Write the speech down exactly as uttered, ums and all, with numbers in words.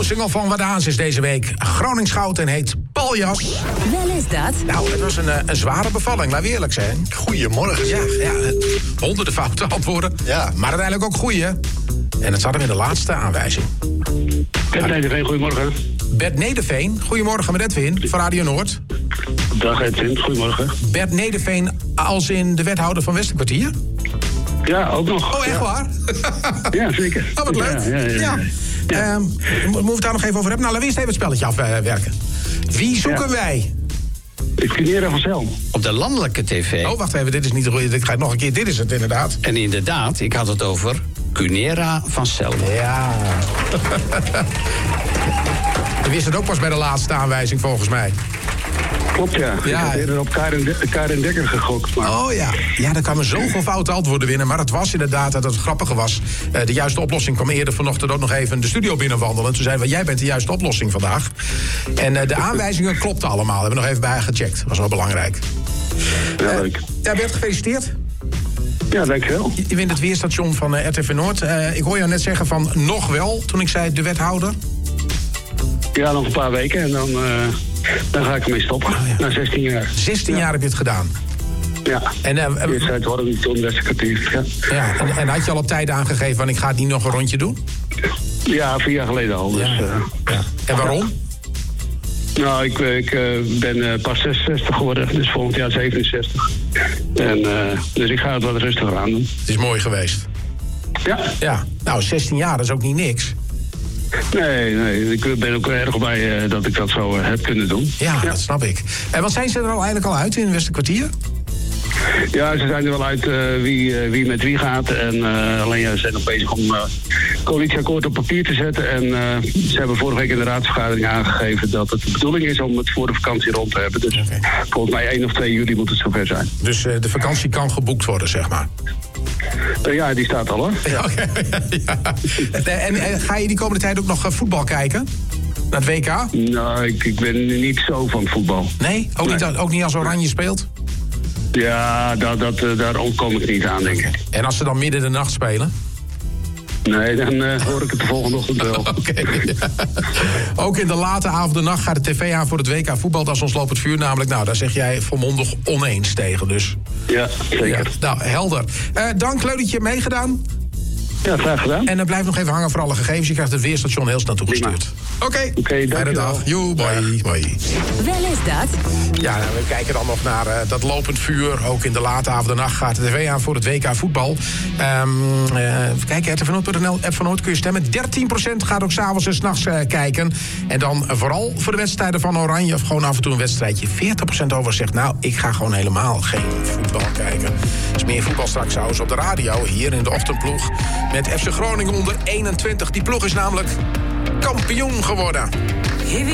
nieuwe single van Wadaans is deze week Groningsgoud en heet Paljas. Wel is dat? Nou, het was een, een zware bevalling, laten we eerlijk zijn. Goedemorgen. Ja, ja, honderden foute antwoorden. Ja. Maar uiteindelijk ook goeie. En het zat hem in de laatste aanwijzing. Bert Nederveen, goedemorgen. Bert Nederveen, goedemorgen met Edwin van Radio Noord. Dag Edwin, goedemorgen. Bert Nederveen als in de wethouder van Westerkwartier? Ja, ook nog. Oh, echt ja. waar? Ja, zeker. Oh, wat leuk. Ja, ja, ja, ja. ja. Um, moeten we het daar nog even over hebben? Nou, laten we eerst even het spelletje afwerken. Wie zoeken Ja. wij? Ik Cunera van Zelm. Op de landelijke tv. Oh, wacht even, dit is niet de goede. Dit gaat nog een keer. Dit is het inderdaad. En inderdaad, ik had het over Cunera van Zelm. Ja. Je wist het ook pas bij de laatste aanwijzing, volgens mij. Klopt, ja. Ja. Ik had eerder op Karen, De- Karen Dekker gegokt. Maar... Oh ja. Ja, er kwamen zoveel foute antwoorden binnen. Maar het was inderdaad dat het grappige was. Uh, de juiste oplossing kwam eerder vanochtend ook nog even de studio binnenwandelen. Toen zeiden we, jij bent de juiste oplossing vandaag. En uh, de aanwijzingen klopten allemaal. Hebben we nog even bij gecheckt. Dat was wel belangrijk. Ja, leuk. Uh, ja, Bert, gefeliciteerd. Ja, dankjewel. Je, je wint het weerstation van uh, R T V Noord. Uh, ik hoor jou net zeggen van nog wel, toen ik zei de wethouder. Ja, nog een paar weken en dan, uh, dan ga ik ermee stoppen. Oh, ja. Na zestien jaar. zestien ja. jaar heb je het gedaan. Ja. En, uh, uh, Eerst uit Worm, toen Westerkwartier. Ja. ja, en, en had je al op tijd aangegeven van ik ga het niet nog een rondje doen? Ja, vier jaar geleden al. Dus, Ja. uh, Ja. En waarom? nou, ik, ik uh, ben uh, pas zesenzestig geworden, dus volgend jaar zevenenzestig. En, uh, dus ik ga het wat rustiger aan doen. Het is mooi geweest. Ja. Ja, nou, zestien jaar, dat is ook niet niks. Nee, nee, ik ben ook erg blij uh, dat ik dat zo uh, heb kunnen doen. Ja, dat snap ik. En wat zijn ze er al eigenlijk al uit in Westerkwartier? Ja, ze zijn er wel uit uh, wie, uh, wie met wie gaat. En uh, alleen ja, ze zijn nog bezig om uh, coalitieakkoord op papier te zetten. En uh, ze hebben vorige week in de raadsvergadering aangegeven dat het de bedoeling is om het voor de vakantie rond te hebben. Dus Okay. volgens mij één of twee juli moet het zover zijn. Dus uh, de vakantie kan geboekt worden, zeg maar. Uh, ja, die staat al hoor. Ja. Okay, ja. En, en ga je die komende tijd ook nog uh, voetbal kijken? Naar het W K? Nou, ik, ik ben niet zo van voetbal. Nee? Ook, Nee. Niet, ook niet als Oranje speelt? Ja, dat, dat, uh, daar ontkom ik niet aan, denk ik. En als ze dan midden in de nacht spelen? Nee, dan uh, hoor ik het de volgende ochtend wel. Oké. Okay. Ook in de late avond en nacht gaat de tv aan voor het W K voetbal. Dat is ons lopend vuur namelijk. Nou, daar zeg jij volmondig oneens tegen dus. Ja, zeker. Ja, nou, helder. Uh, dank, leuk dat je hebt meegedaan. Ja, graag gedaan. En uh, blijf nog even hangen voor alle gegevens. Je krijgt het weerstation heel snel toegestuurd. Oké, okay, fijne dankjewel. dag. Joe, bye. bye. Wel is dat? Ja, nou, we kijken dan nog naar uh, dat lopend vuur. Ook in de late avond en nacht gaat de tv aan voor het W K voetbal. Um, uh, kijk, r t v noord punt n l, app van Noord kun je stemmen. dertien procent gaat ook s'avonds en s'nachts uh, kijken. En dan uh, vooral voor de wedstrijden van Oranje. Of gewoon af en toe een wedstrijdje. veertig procent over zegt, nou, ik ga gewoon helemaal geen voetbal kijken. Er is meer voetbal straks trouwens op de radio. Hier in de ochtendploeg met F C Groningen onder eenentwintig. Die ploeg is namelijk kampioen geworden.